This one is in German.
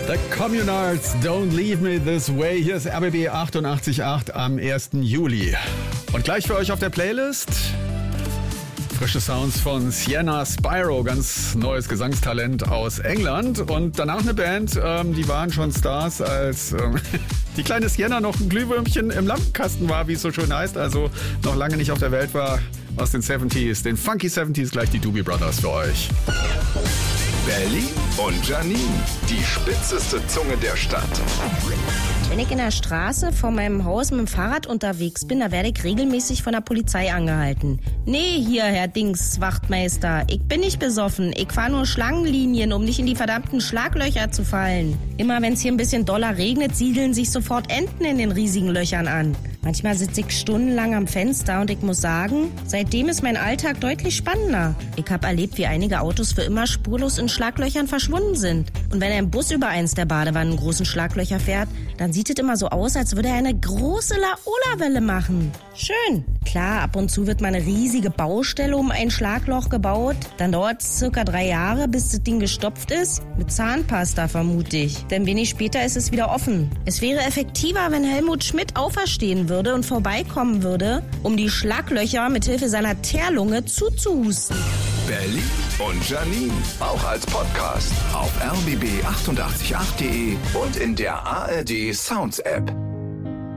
The Communards, Don't Leave Me This Way. Hier ist RBB 88.8 am 1. Juli. Und gleich für euch auf der Playlist frische Sounds von Sienna Spyro, ganz neues Gesangstalent aus England. Und danach eine Band, die waren schon Stars, als die kleine Sienna noch ein Glühwürmchen im Lampenkasten war, wie es so schön heißt, also noch lange nicht auf der Welt war, aus den 70s, den Funky 70s, gleich die Doobie Brothers für euch. Berlin und Janine, die spitzeste Zunge der Stadt. Wenn ich in der Straße vor meinem Haus mit dem Fahrrad unterwegs bin, da werde ich regelmäßig von der Polizei angehalten. Nee, hier, Herr Dings, Wachtmeister, ich bin nicht besoffen. Ich fahre nur Schlangenlinien, um nicht in die verdammten Schlaglöcher zu fallen. Immer wenn es hier ein bisschen doller regnet, siedeln sich sofort Enten in den riesigen Löchern an. Manchmal sitze ich stundenlang am Fenster und ich muss sagen, seitdem ist mein Alltag deutlich spannender. Ich habe erlebt, wie einige Autos für immer spurlos in Schlaglöchern verschwunden sind. Und wenn ein Bus über eins der Badewannen großen Schlaglöcher fährt, dann sieht es immer so aus, als würde er eine große Laola-Welle machen. Schön. Klar, ab und zu wird mal eine riesige Baustelle um ein Schlagloch gebaut. Dann dauert es circa 3 Jahre, bis das Ding gestopft ist. Mit Zahnpasta vermute ich. Denn wenig später ist es wieder offen. Es wäre effektiver, wenn Helmut Schmidt auferstehen würde und vorbeikommen würde, um die Schlaglöcher mit Hilfe seiner Teerlunge zuzuhusten. Berlin und Janine, auch als Podcast auf rbb888.de und in der ARD Sounds App.